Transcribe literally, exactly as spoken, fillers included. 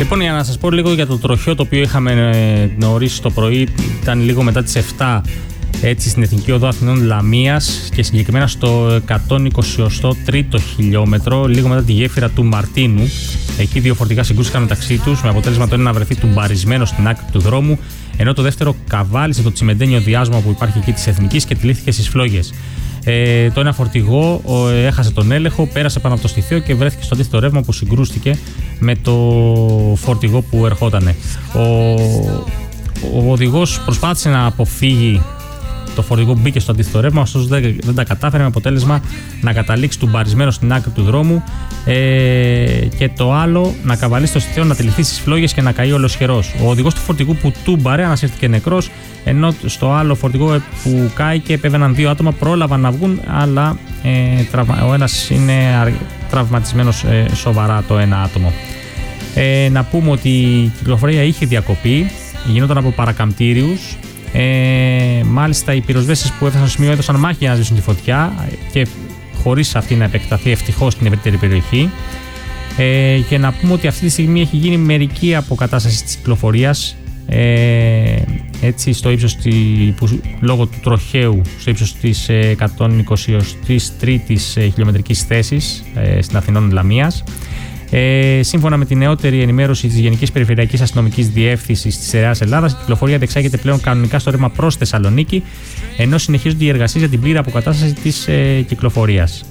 Λοιπόν, για να σας πω λίγο για το τροχαίο το οποίο είχαμε νωρίς το πρωί, ήταν λίγο μετά τις εφτά, έτσι, στην Εθνική Οδό Αθηνών Λαμίας και συγκεκριμένα στο εκατόν είκοσι τρίτο χιλιόμετρο, λίγο μετά τη γέφυρα του Μαρτίνου. Εκεί δύο φορτηγά συγκρούστηκαν μεταξύ τους, με αποτέλεσμα το ένα να βρεθεί τουμπαρισμένο στην άκρη του δρόμου, ενώ το δεύτερο καβάλισε το τσιμεντένιο διάσμα που υπάρχει εκεί της Εθνικής και τυλίχθηκε στις φλόγες. Ε, το ένα φορτηγό ο, έχασε τον έλεγχο, πέρασε πάνω από το στιθείο και βρέθηκε στο αντίθετο ρεύμα που συγκρούστηκε με το φορτηγό που ερχότανε. Ο, ο οδηγός προσπάθησε να αποφύγει το φορτηγό, μπήκε στο αντίθετο ρεύμα, ωστόσο δεν, δεν τα κατάφερε, με αποτέλεσμα να καταλήξει τουμπαρισμένο στην άκρη του δρόμου ε, και το άλλο να καβαλήσει το στιθείο, να τυλιχθεί στις φλόγες και να καεί ολοσχερός. Ο οδηγός του φορτηγού που τούμπαρε ανασύρθηκε νεκρός, ενώ στο άλλο φορτηγό που κάηκε επέβαιναν δύο άτομα, πρόλαβαν να βγουν, αλλά ε, τραυμα, ο ένας είναι τραυματισμένος ε, σοβαρά, το ένα άτομο. Ε, να πούμε ότι η κυκλοφορία είχε διακοπεί, γινόταν από παρακαμπτήριους. Ε, μάλιστα οι πυροσβέστες που έφτασαν στο σημείο έδωσαν μάχη για να σβήσουν τη φωτιά και χωρίς αυτή να επεκταθεί ευτυχώς στην ευρύτερη περιοχή. Ε, και να πούμε ότι αυτή τη στιγμή έχει γίνει μερική αποκατάσταση της κυκλοφορίας, ε, έτσι, στο ύψος τη, που, λόγω του τροχαίου στο ύψος της εκατόν είκοσι τρίτης χιλιομετρικής θέσης ε, στην Αθηνών Λαμίας. Ε, σύμφωνα με την νεότερη ενημέρωση της Γενικής Περιφερειακής Αστυνομικής Διεύθυνσης της ΕΑΣ Ελλάδας, η κυκλοφορία διεξάγεται πλέον κανονικά στο ρεύμα προς Θεσσαλονίκη, ενώ συνεχίζονται οι εργασίες για την πλήρη αποκατάσταση της ε, κυκλοφορίας.